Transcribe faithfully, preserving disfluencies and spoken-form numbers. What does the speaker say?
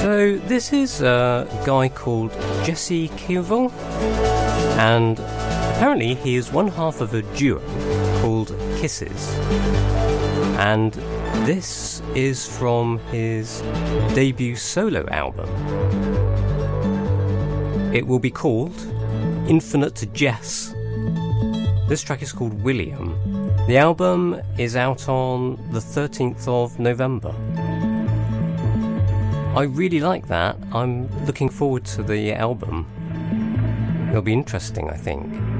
So this is a guy called Jesse Kivel, and apparently he is one half of a duo called Kisses, and this is from his debut solo album. It will be called Infinite Jess. This track is called William. The album is out on the thirteenth of November. I really like that. I'm looking forward to the album. It'll be interesting, I think.